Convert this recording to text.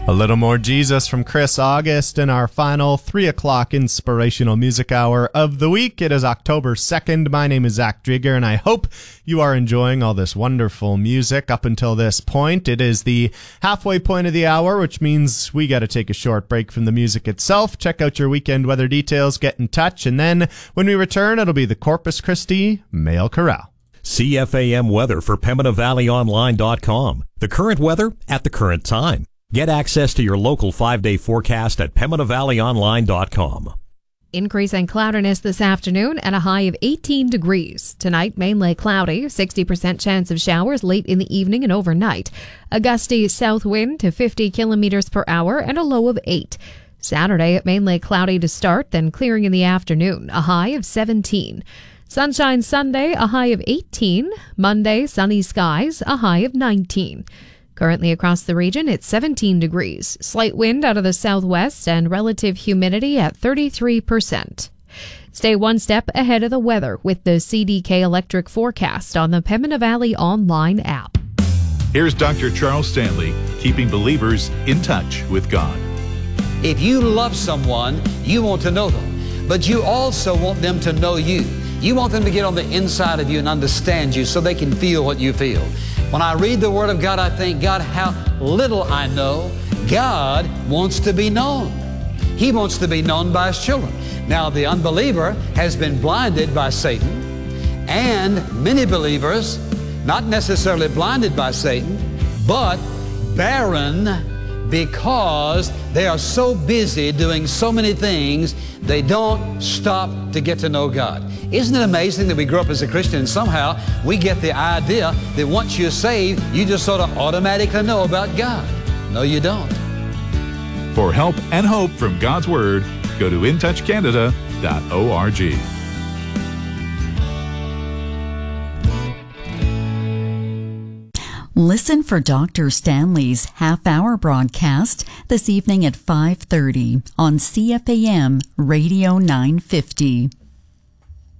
A little more Jesus from Chris August in our final 3 o'clock inspirational music hour of the week. It is October 2nd. My name is Zach Drieger, and I hope you are enjoying all this wonderful music up until this point. It is the halfway point of the hour, which means we got to take a short break from the music itself, check out your weekend weather details, get in touch, and then when we return, it'll be the Corpus Christi Mail Corral. CFAM weather for PembinaValleyOnline.com. The current weather at the current time. Get access to your local 5-day forecast at PembinaValleyOnline.com. Increase in cloudiness this afternoon and a high of 18 degrees. Tonight, mainly cloudy, 60% chance of showers late in the evening and overnight. A gusty south wind to 50 kilometers per hour and a low of 8. Saturday, mainly cloudy to start, then clearing in the afternoon, a high of 17. Sunshine Sunday, a high of 18. Monday, sunny skies, a high of 19. Currently across the region, it's 17 degrees. Slight wind out of the southwest and relative humidity at 33%. Stay one step ahead of the weather with the CDK Electric forecast on the Pembina Valley Online app. Here's Dr. Charles Stanley, keeping believers in touch with God. If you love someone, you want to know them, but you also want them to know you. You want them to get on the inside of you and understand you so they can feel what you feel. When I read the Word of God, I think, God, how little I know. God wants to be known. He wants to be known by His children. Now, the unbeliever has been blinded by Satan, and many believers, not necessarily blinded by Satan, but barren because they are so busy doing so many things, they don't stop to get to know God. Isn't it amazing that we grew up as a Christian and somehow we get the idea that once you're saved, you just sort of automatically know about God? No, you don't. For help and hope from God's Word, go to intouchcanada.org. Listen for Dr. Stanley's half-hour broadcast this evening at 5:30 on CFAM Radio 950.